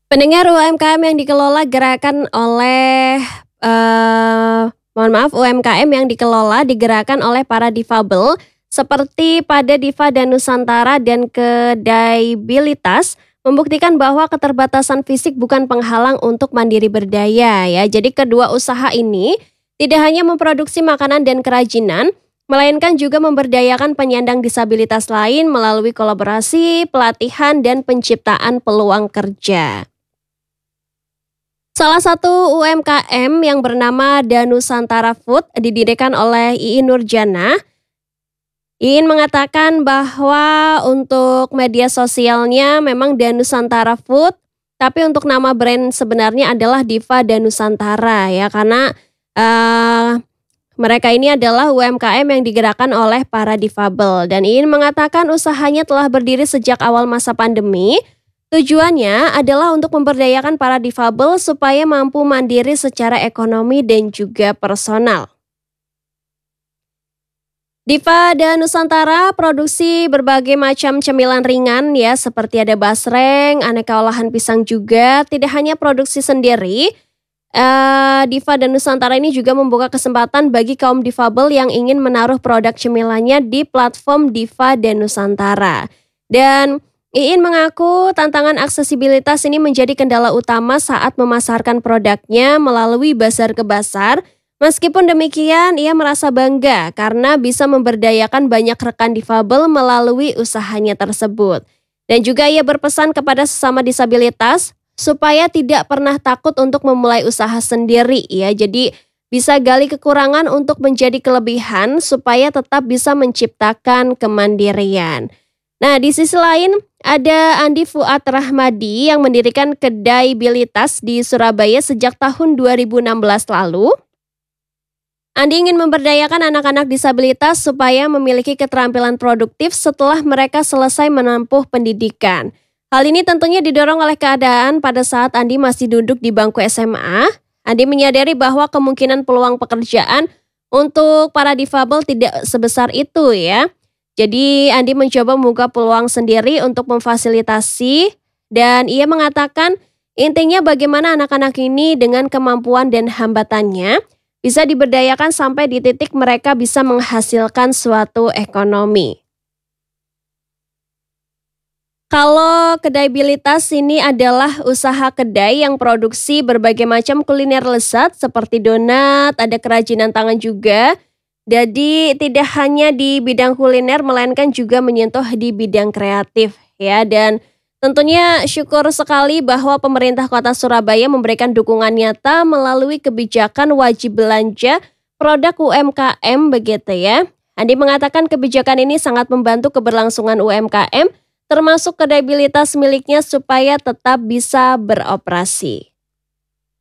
Pendengar UMKM yang dikelola gerakan oleh mohon maaf, UMKM yang dikelola digerakkan oleh para difabel seperti pada Diva dan Nusantara dan Kedaibilitas membuktikan bahwa keterbatasan fisik bukan penghalang untuk mandiri berdaya ya. Jadi kedua usaha ini tidak hanya memproduksi makanan dan kerajinan, melainkan juga memberdayakan penyandang disabilitas lain melalui kolaborasi, pelatihan, dan penciptaan peluang kerja. Salah satu UMKM yang bernama Danusantara Food didirikan oleh Iin Nurjana. Iin mengatakan bahwa untuk media sosialnya memang Danusantara Food, tapi untuk nama brand sebenarnya adalah Diva Danusantara ya, karena mereka ini adalah UMKM yang digerakkan oleh para difabel. Dan Iin mengatakan usahanya telah berdiri sejak awal masa pandemi. Tujuannya adalah untuk memberdayakan para difabel supaya mampu mandiri secara ekonomi dan juga personal. Diva dan Nusantara produksi berbagai macam cemilan ringan ya, seperti ada basreng, aneka olahan pisang juga. Tidak hanya produksi sendiri, Diva dan Nusantara ini juga membuka kesempatan bagi kaum difabel yang ingin menaruh produk cemilannya di platform Diva dan Nusantara. Dan Iin mengaku tantangan aksesibilitas ini menjadi kendala utama saat memasarkan produknya melalui bazar ke bazar. Meskipun demikian, ia merasa bangga karena bisa memberdayakan banyak rekan difabel melalui usahanya tersebut. Dan juga ia berpesan kepada sesama disabilitas supaya tidak pernah takut untuk memulai usaha sendiri ya. Jadi bisa gali kekurangan untuk menjadi kelebihan supaya tetap bisa menciptakan kemandirian. Nah, di sisi lain ada Andi Fuad Rahmadi yang mendirikan Kedaibilitas di Surabaya sejak tahun 2016 lalu. Andi ingin memberdayakan anak-anak disabilitas supaya memiliki keterampilan produktif setelah mereka selesai menempuh pendidikan. Hal ini tentunya didorong oleh keadaan pada saat Andi masih duduk di bangku SMA. Andi menyadari bahwa kemungkinan peluang pekerjaan untuk para difabel tidak sebesar itu ya. Jadi Andi mencoba membuka peluang sendiri untuk memfasilitasi, dan ia mengatakan intinya bagaimana anak-anak ini dengan kemampuan dan hambatannya bisa diberdayakan sampai di titik mereka bisa menghasilkan suatu ekonomi. Kalau Kedaibilitas ini adalah usaha kedai yang produksi berbagai macam kuliner lezat seperti donat, ada kerajinan tangan juga. Jadi tidak hanya di bidang kuliner melainkan juga menyentuh di bidang kreatif ya, dan tentunya syukur sekali bahwa pemerintah Kota Surabaya memberikan dukungan nyata melalui kebijakan wajib belanja produk UMKM begitu ya. Andi mengatakan kebijakan ini sangat membantu keberlangsungan UMKM termasuk Kedaibilitas miliknya supaya tetap bisa beroperasi.